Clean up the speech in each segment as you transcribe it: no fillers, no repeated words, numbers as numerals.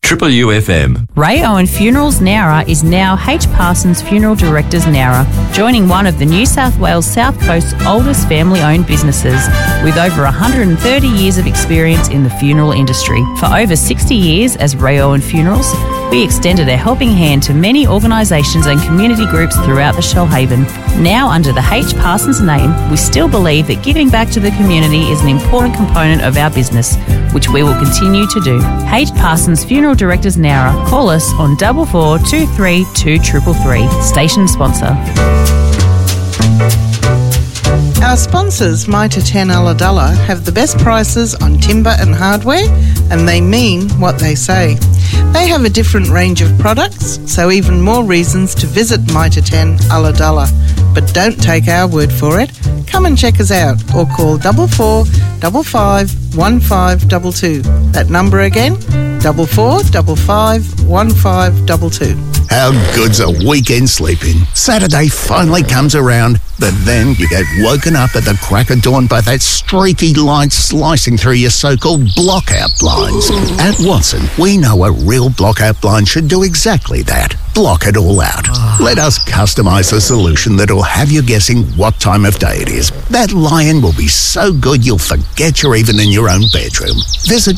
Triple UFM. Ray Owen Funerals Nowra is now H. Parsons Funeral Directors Nowra, joining one of the New South Wales South Coast's oldest family-owned businesses with over 130 years of experience in the funeral industry. For over 60 years as Ray Owen Funerals, we extended a helping hand to many organisations and community groups throughout the Shoalhaven. Now, under the H. Parsons name, we still believe that giving back to the community is an important component of our business, which we will continue to do. H. Parsons Funeral Directors Nowra. Call us on 44 232 333. Station sponsor. Our sponsors, Mitre 10 Ulladulla, have the best prices on timber and hardware, and they mean what they say. They have a different range of products, so even more reasons to visit Mitre 10 Ulladulla. But don't take our word for it. Come and check us out or call 44 55 1522. That number again, 44 55 1522. How good's a weekend sleeping? Saturday finally comes around, but then you get woken up at the crack of dawn by that streaky light slicing through your so-called blockout blinds. At Watson, we know a real blockout blind should do exactly that. Block it all out. Let us customise a solution that'll have you guessing what time of day it is. That lion will be so good you'll forget you're even in your own bedroom. Visit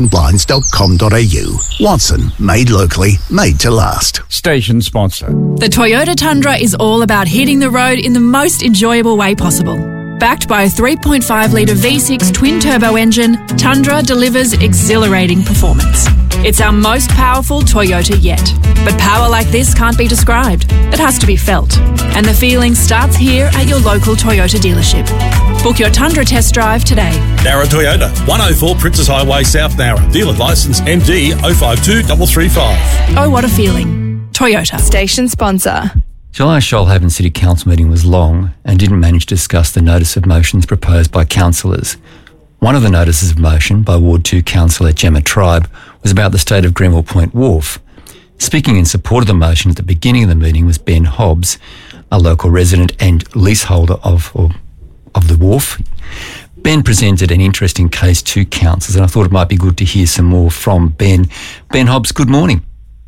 watsonblinds.com.au. Watson, made locally, made to last. Station sponsor. The Toyota Tundra is all about hitting the road in the most enjoyable way possible. Backed by a 3.5-litre V6 twin-turbo engine, Tundra delivers exhilarating performance. It's our most powerful Toyota yet. But power like this can't be described. It has to be felt. And the feeling starts here at your local Toyota dealership. Book your Tundra test drive today. Nowra Toyota, 104 Princess Highway, South Nowra. Dealer licence MD 052335. Oh, what a feeling. Toyota. Station sponsor. July's Shoalhaven City Council meeting was long and didn't manage to discuss the notice of motions proposed by councillors. One of the notices of motion by Ward 2 Councillor Gemma Tribe was about the state of Grenville Point Wharf. Speaking in support of the motion at the beginning of the meeting was Ben Hobbs, a local resident and leaseholder of the wharf. Ben presented an interesting case to councillors, and I thought it might be good to hear some more from Ben. Ben Hobbs, good morning.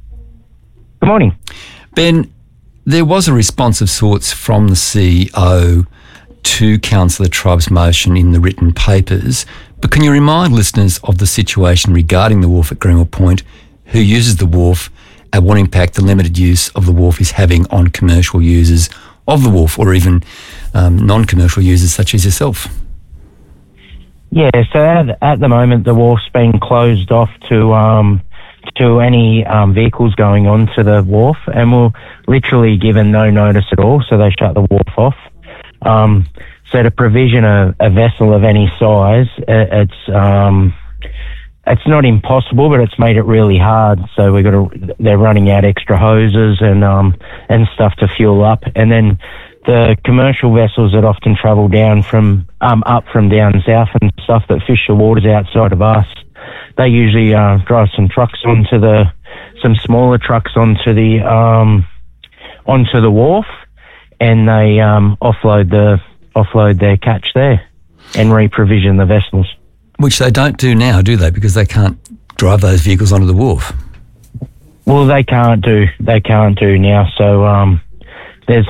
Good morning. Ben, there was a response of sorts from the CEO to Councillor Tribe's motion in the written papers, but can you remind listeners of the situation regarding the wharf at Grenville Point, who uses the wharf, and what impact the limited use of the wharf is having on commercial users of the wharf, or even non-commercial users such as yourself? Yeah, so at the moment the wharf's been closed off to any vehicles going onto the wharf, and we're literally given no notice at all, so they shut the wharf off. So to provision a vessel of any size, it's not impossible, but it's made it really hard. So they're running out extra hoses and stuff to fuel up, and then the commercial vessels that often travel down from up from down south and stuff that fish the waters outside of us, they usually drive some smaller trucks onto the wharf, and they offload their catch there and re-provision the vessels. Which they don't do now, do they? Because they can't drive those vehicles onto the wharf. Well, they can't do now. So there's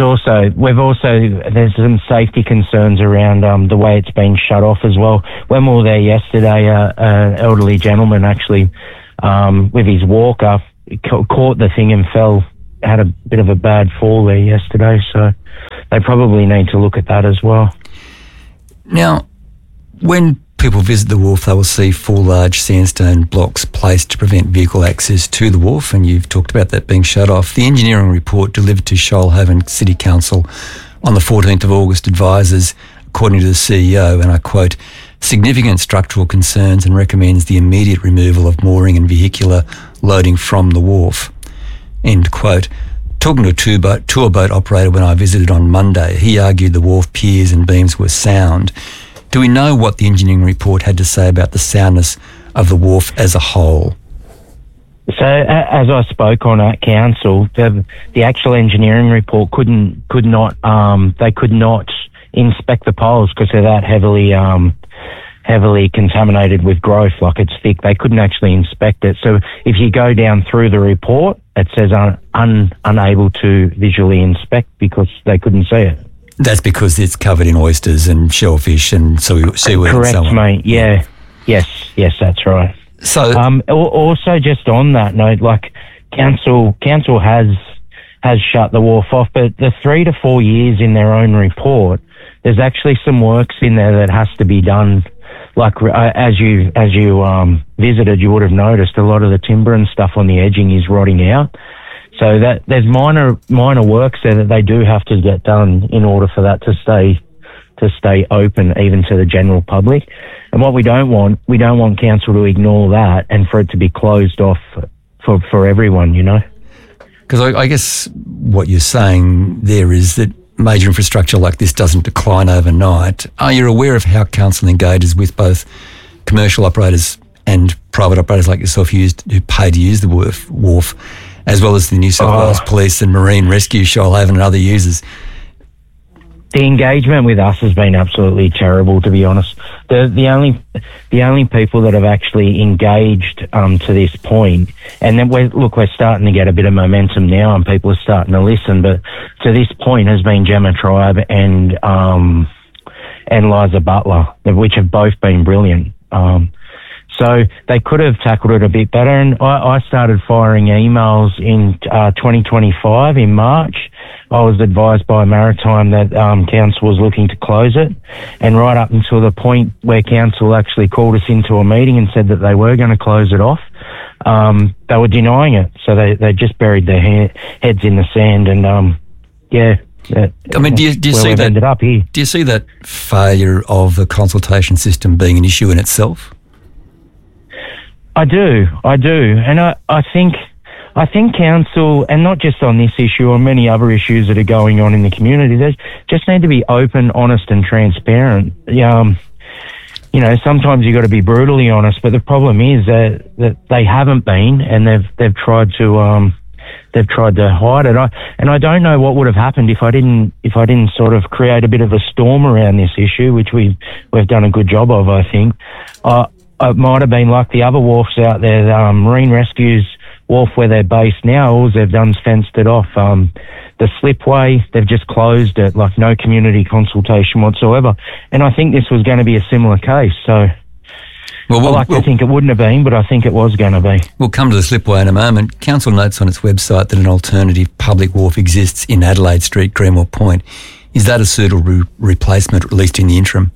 some safety concerns around the way it's been shut off as well. When we were there yesterday, an elderly gentleman actually with his walker caught the thing and had a bit of a bad fall there yesterday. So they probably need to look at that as well. Now, when people visit the wharf, they will see 4 large sandstone blocks placed to prevent vehicle access to the wharf, and you've talked about that being shut off. The engineering report delivered to Shoalhaven City Council on the 14th of August advises, according to the CEO, and I quote, significant structural concerns and recommends the immediate removal of mooring and vehicular loading from the wharf, end quote. Talking to a tour boat operator when I visited on Monday, he argued the wharf piers and beams were sound. Do we know what the engineering report had to say about the soundness of the wharf as a whole? So, as I spoke on at council, the actual engineering report could not inspect the poles because they're that heavily heavily contaminated with growth, like it's thick. They couldn't actually inspect it. So if you go down through the report, it says unable to visually inspect because they couldn't see it. That's because it's covered in oysters and shellfish and seaweed. Correct, and so on. mate. Yeah. Yes, that's right. So, also just on that note, like council has shut the wharf off, but the 3 to 4 years in their own report, there's actually some works in there that has to be done. Like as you visited, you would have noticed a lot of the timber and stuff on the edging is rotting out. So that there's minor works there that they do have to get done in order for that to stay open even to the general public. And what we don't want council to ignore that and for it to be closed off for everyone, you know. Because I guess what you're saying there is that major infrastructure like this doesn't decline overnight. Are you aware of how council engages with both commercial operators and private operators like yourself who pay to use the wharf, as well as the New South Wales Police and Marine Rescue, Shoalhaven and other users? The engagement with us has been absolutely terrible, to be honest. The only people that have actually engaged to this point, and then we're starting to get a bit of momentum now, and people are starting to listen. But to this point, has been Gemma Tribe and Liza Butler, which have both been brilliant. So they could have tackled it a bit better. And I started firing emails in 2025 in March. I was advised by Maritime that council was looking to close it. And right up until the point where council actually called us into a meeting and said that they were going to close it off, they were denying it. So they just buried their heads in the sand. And, I mean, do you see that? Ended up here. Do you see that failure of the consultation system being an issue in itself? I do. And I think council, and not just on this issue, on many other issues that are going on in the community, they just need to be open, honest and transparent. Sometimes you've got to be brutally honest, but the problem is that they haven't been, and they've tried to hide it. And I don't know what would have happened if I didn't sort of create a bit of a storm around this issue, which we've done a good job of, I think. It might have been like the other wharfs out there, Marine Rescue's wharf where they're based now. All they've done is fenced it off. The slipway, they've just closed it, like no community consultation whatsoever. And I think this was going to be a similar case. So I like to think it wouldn't have been, but I think it was going to be. We'll come to the slipway in a moment. Council notes on its website that an alternative public wharf exists in Adelaide Street, Greenwell Point. Is that a suitable replacement, at least in the interim?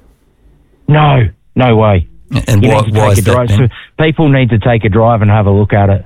No way. And why is that? So people need to take a drive and have a look at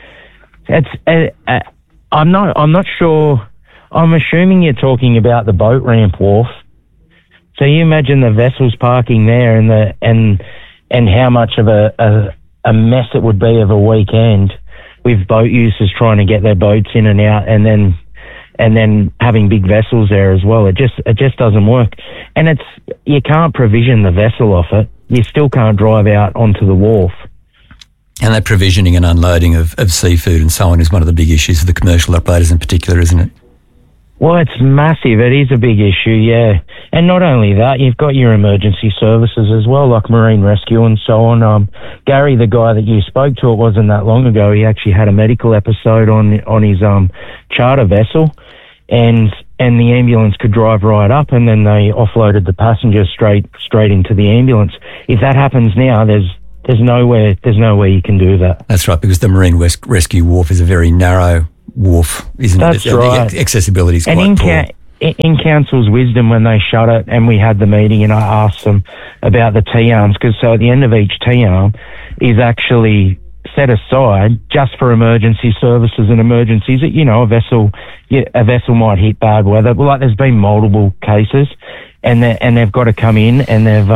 it. I'm not sure. I'm assuming you're talking about the boat ramp wharf. So you imagine the vessels parking there and how much of a mess it would be of a weekend with boat users trying to get their boats in and out, and then having big vessels there as well. It just doesn't work, and you can't provision the vessel off it. You still can't drive out onto the wharf. And that provisioning and unloading of seafood and so on is one of the big issues for the commercial operators in particular, isn't it? Well, it's massive. It is a big issue, yeah. And not only that, you've got your emergency services as well, like Marine Rescue and so on. Gary, the guy that you spoke to, it wasn't that long ago, he actually had a medical episode on his charter vessel, and the ambulance could drive right up, and then they offloaded the passenger straight into the ambulance. If that happens now, there's no way you can do that. That's right, because the Marine Rescue Wharf is a very narrow wharf, isn't it? That's right. Accessibility is quite poor. In council's wisdom, when they shut it, and we had the meeting, and I asked them about the T-arms, because so at the end of each T-arm is actually set aside just for emergency services and emergencies. A vessel might hit bad weather. Well, like there's been multiple cases, and they've got to come in, and they've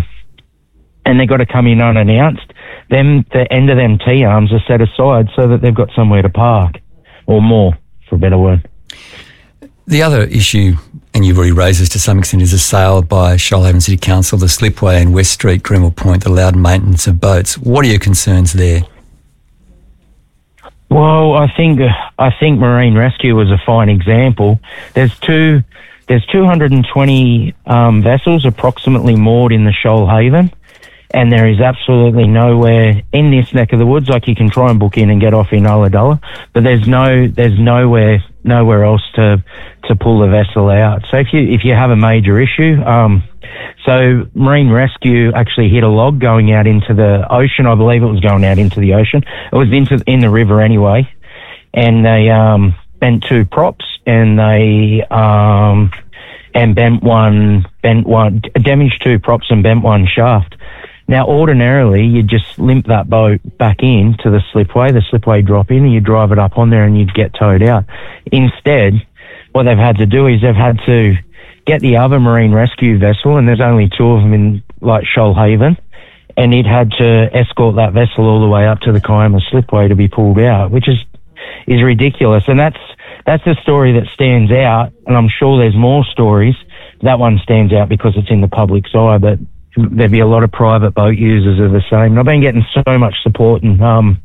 got to come in unannounced. Then the end of them T-arms are set aside so that they've got somewhere to park, or more, for a better word. The other issue, and you've already raised this to some extent, is a sale by Shoalhaven City Council, the slipway in West Street, Greenwell Point, that allowed maintenance of boats. What are your concerns there? Well, I think Marine Rescue was a fine example. There's two there's 220 vessels approximately moored in the Shoalhaven, and there is absolutely nowhere in this neck of the woods. Like, you can try and book in and get off in Ulladulla, but there's nowhere else to pull the vessel out. So if you have a major issue, so Marine Rescue actually hit a log going out into the ocean. I believe it was going out into the ocean. It was in the river anyway, and they bent 2 props, and they damaged 2 props and bent 1 shaft. Now, ordinarily, you'd just limp that boat back in to the slipway drop in, and you drive it up on there and you'd get towed out. Instead, what they've had to do is they've had to get the other Marine Rescue vessel, and there's only 2 of them in, like, Shoalhaven, and it had to escort that vessel all the way up to the Kiama slipway to be pulled out, which is ridiculous. And that's the story that stands out, and I'm sure there's more stories. That one stands out because it's in the public's eye, but there'd be a lot of private boat users of the same. And I've been getting so much support, and I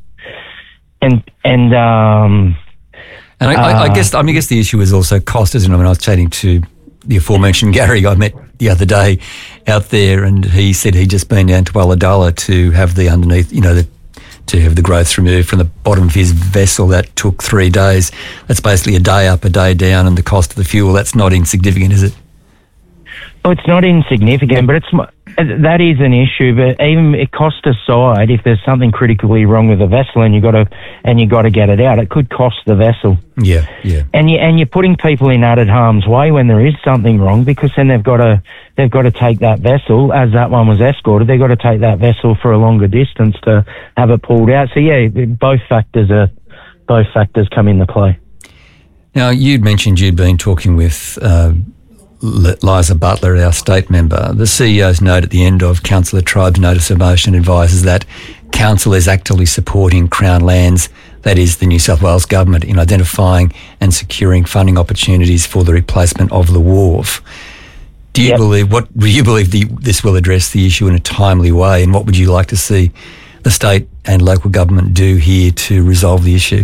guess the issue is also cost, isn't it? I mean, I was chatting to the aforementioned Gary I met the other day out there, and he said he'd just been down to Ulladulla to have the underneath, to have the growth removed from the bottom of his vessel. That took 3 days. That's basically a day up, a day down, and the cost of the fuel, that's not insignificant, is it? Oh, it's not insignificant, but that is an issue. But even cost aside, if there's something critically wrong with the vessel and you got to get it out, it could cost the vessel. Yeah. And you're putting people in added harm's way when there is something wrong, because then they've got to take that vessel, as that one was escorted. They've got to take that vessel for a longer distance to have it pulled out. So yeah, both factors come into play. Now, you'd mentioned you'd been talking with Liza Butler, our state member. The CEO's note at the end of Councillor Tribe's notice of motion advises that Council is actively supporting Crown Lands, that is the New South Wales Government, in identifying and securing funding opportunities for the replacement of the wharf. Do you believe this will address the issue in a timely way, and what would you like to see the state and local government do here to resolve the issue?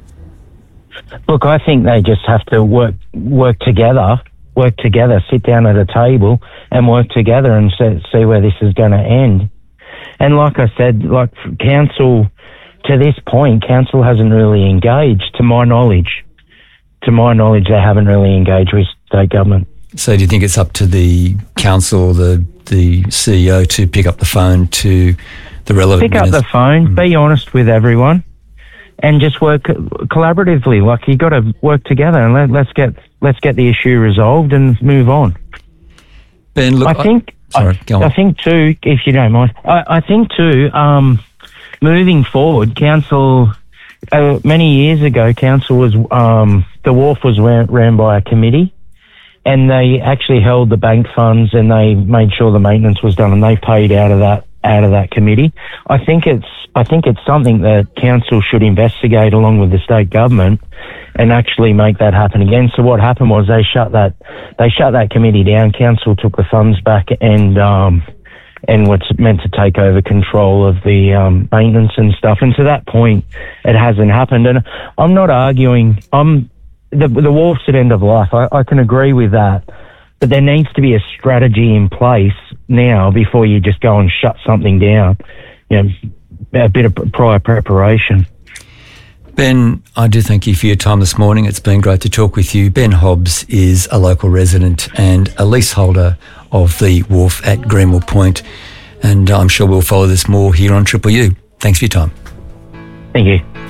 Look, I think they just have to work together, sit down at a table and work together and see where this is going to end. And like I said, Council, to this point, Council hasn't really engaged, to my knowledge. To my knowledge, they haven't really engaged with state government. So do you think it's up to the Council, the CEO, to pick up the phone to the relevant Pick up the phone, be honest with everyone, and just work collaboratively. Like, you got to work together, and let's get the issue resolved and move on. Ben, look, I think too, if you don't mind, I think too, moving forward, Council, many years ago, Council was, the wharf was ran by a committee, and they actually held the bank funds, and they made sure the maintenance was done, and they paid out of that committee. I think it's something that Council should investigate along with the state government and actually make that happen again. So what happened was they shut that committee down. Council took the funds back and what's meant to take over control of the maintenance and stuff. And to that point, it hasn't happened. And I'm not arguing. The wharf's at end of life. I can agree with that. But there needs to be a strategy in place now before you just go and shut something down. A bit of prior preparation. Ben, I do thank you for your time this morning. It's been great to talk with you. Ben Hobbs is a local resident and a leaseholder of the wharf at Greenwell Point, and I'm sure we'll follow this more here on Triple U. Thanks for your time. Thank you.